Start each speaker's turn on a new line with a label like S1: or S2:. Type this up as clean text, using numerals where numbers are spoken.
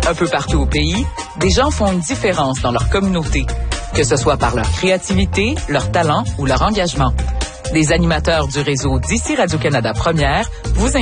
S1: Un peu partout au pays, des gens font une différence dans leur communauté, que ce soit par leur créativité, leur talent ou leur engagement. Des animateurs du réseau d'ici Radio-Canada Première vous